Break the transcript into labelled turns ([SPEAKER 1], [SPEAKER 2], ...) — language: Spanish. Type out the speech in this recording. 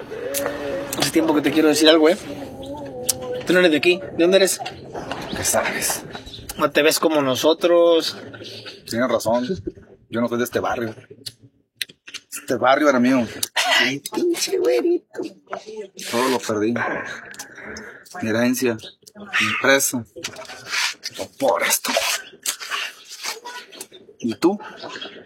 [SPEAKER 1] Hace tiempo que te quiero decir algo, Tú no eres de aquí. ¿De dónde eres?
[SPEAKER 2] ¿Qué sabes?
[SPEAKER 1] No te ves como nosotros.
[SPEAKER 2] Tienes razón. Yo no soy de este barrio. Este barrio era mío.
[SPEAKER 1] Ay, pinche güerito.
[SPEAKER 2] Todo lo perdí. Mi herencia, mi empresa. Todo por esto. ¿Y tú?